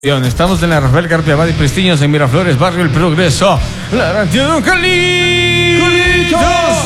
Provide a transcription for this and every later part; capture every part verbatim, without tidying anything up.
Estamos en la Rafael Carpia Abad y Pristiños en Miraflores, Barrio El Progreso. La radio de Carlitos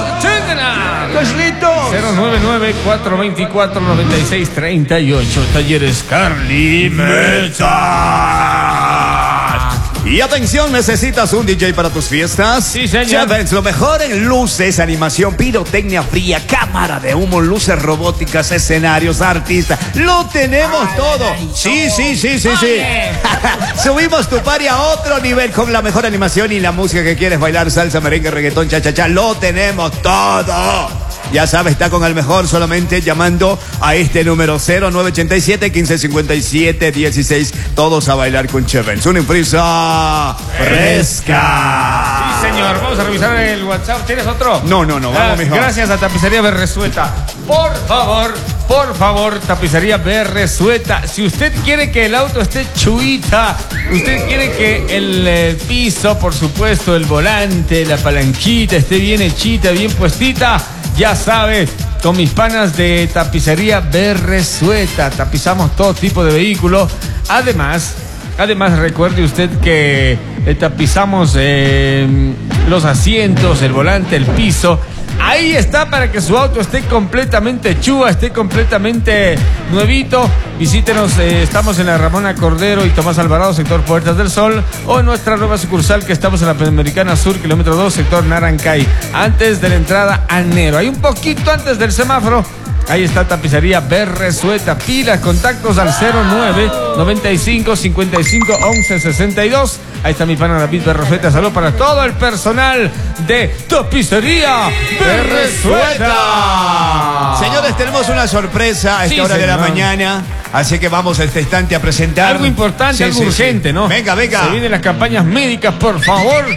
cero nueve nueve, cuatro dos cuatro, nueve seis tres ocho. Talleres Carly Mesa. Y atención, ¿necesitas un D J para tus fiestas? Sí, señor. Chevens, lo mejor en luces, animación, pirotecnia fría, cámara de humo, luces robóticas, escenarios, artistas. Lo tenemos ay, todo. Ay, sí, sí, sí, sí, sí. Subimos tu party a otro nivel con la mejor animación y la música que quieres bailar, salsa, merengue, reggaetón, cha, cha, cha. Lo tenemos todo. Ya sabes, está con el mejor solamente llamando a este número cero nueve ocho siete, uno cinco cinco siete, uno seis. Todos a bailar con Chevens. Una empresa fresca. Sí, señor. Vamos a revisar el WhatsApp. ¿Tienes otro? No, no, no. Vamos, mijo. Gracias a Tapicería Berresueta. Por favor, por favor, Tapicería Berresueta. Si usted quiere que el auto esté chuita, usted quiere que el eh, piso, por supuesto, el volante, la palanquita esté bien hechita, bien puestita, ya sabes, con mis panas de Tapicería Berresueta tapizamos todo tipo de vehículos. Además, además recuerde usted que eh, tapizamos eh, los asientos, el volante, el piso. Ahí está para que su auto esté completamente chua, esté completamente nuevito. Visítenos, eh, estamos en la Ramona Cordero y Tomás Alvarado, sector Puertas del Sol, o en nuestra nueva sucursal que estamos en la Panamericana Sur, kilómetro dos, sector Narancay, antes de la entrada a Nero. Hay un poquito antes del semáforo. Ahí está Tapicería Berresueta. Pilas, contactos al cero nueve, noventa y cinco, cincuenta y cinco, once, sesenta y dos. Ahí está mi pana David Berresueta. Salud para todo el personal de Tapicería Berresueta. Señores, tenemos una sorpresa a esta sí, hora señor. de la mañana. Así que vamos a este instante a presentar algo importante, sí, algo sí, urgente, sí. ¿no? Venga, venga. Se vienen las campañas médicas, por favor.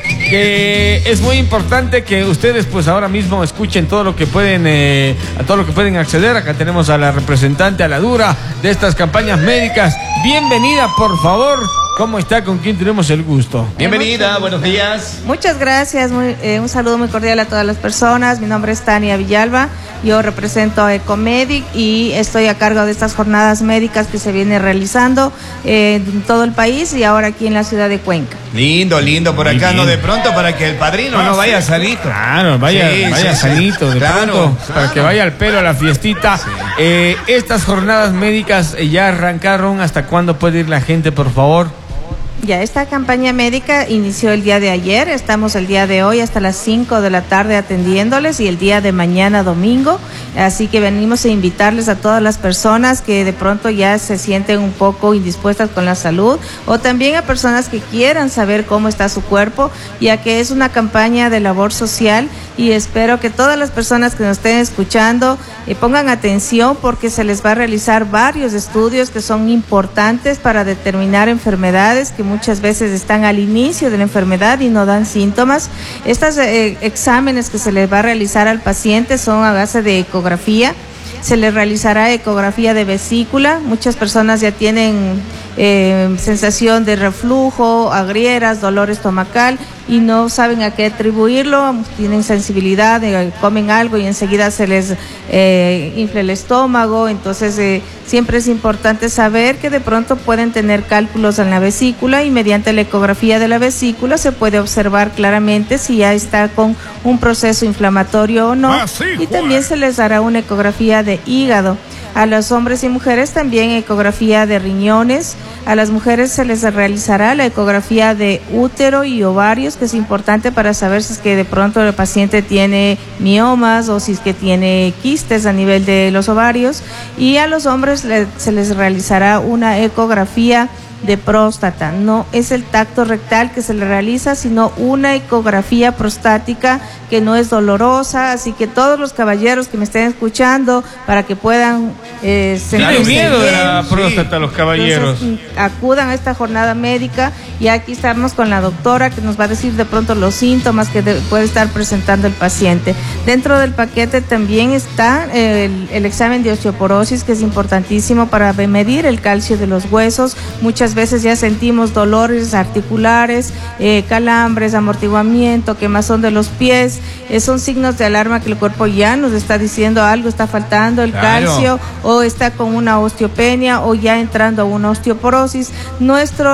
Que es muy importante que ustedes, pues ahora mismo escuchen todo lo que pueden, eh, a todo lo que pueden acceder. Acá tenemos a la representante, a la dura de estas campañas médicas. Bienvenida, por favor. ¿Cómo está? ¿Con quién tenemos el gusto? Bienvenida, buenos días. Muchas gracias, muy, eh, un saludo muy cordial a todas las personas. Mi nombre es Tania Villalba, yo represento a Ecomedic y estoy a cargo de estas jornadas médicas que se vienen realizando eh, en todo el país y ahora aquí en la ciudad de Cuenca. Lindo, lindo, por acá, no de pronto para que el padrino ah, no vaya sí. sanito. Claro, vaya, sí, vaya sí, sanito, de claro, pronto, claro. para que vaya al pelo a la fiestita. Sí. Eh, estas jornadas médicas eh, ya arrancaron, ¿hasta cuándo puede ir la gente, por favor? Ya, esta campaña médica inició el día de ayer, estamos el día de hoy hasta las cinco de la tarde atendiéndoles y el día de mañana domingo, así que venimos a invitarles a todas las personas que de pronto ya se sienten un poco indispuestas con la salud o también a personas que quieran saber cómo está su cuerpo, ya que es una campaña de labor social y espero que todas las personas que nos estén escuchando eh, pongan atención porque se les va a realizar varios estudios que son importantes para determinar enfermedades que muchas veces están al inicio de la enfermedad y no dan síntomas. Estos eh, exámenes que se les va a realizar al paciente son a base de ecografía. Se les realizará ecografía de vesícula. Muchas personas ya tienen eh, sensación de reflujo, agrieras, dolor estomacal y no saben a qué atribuirlo, tienen sensibilidad, eh, comen algo y enseguida se les eh, infla el estómago, entonces eh, siempre es importante saber que de pronto pueden tener cálculos en la vesícula y mediante la ecografía de la vesícula se puede observar claramente si ya está con un proceso inflamatorio o no. Ah, sí, y también se les hará una ecografía de hígado. A los hombres y mujeres también ecografía de riñones. A las mujeres se les realizará la ecografía de útero y ovarios, que es importante para saber si es que de pronto el paciente tiene miomas o si es que tiene quistes a nivel de los ovarios. Y a los hombres le, se les realizará una ecografía de próstata. No es el tacto rectal que se le realiza, sino una ecografía prostática que no es dolorosa, así que todos los caballeros que me estén escuchando para que puedan eh, tienen miedo de la próstata sí. los caballeros. Entonces, acudan a esta jornada médica y aquí estamos con la doctora que nos va a decir de pronto los síntomas que de, puede estar presentando el paciente. Dentro del paquete también está el, el examen de osteoporosis, que es importantísimo para medir el calcio de los huesos. Muchas veces ya sentimos dolores articulares, eh, calambres, amortiguamiento, quemazón de los pies. Eh, son signos de alarma que el cuerpo ya nos está diciendo algo está faltando, el claro. calcio, o está con una osteopenia o ya entrando a una osteoporosis. Nuestro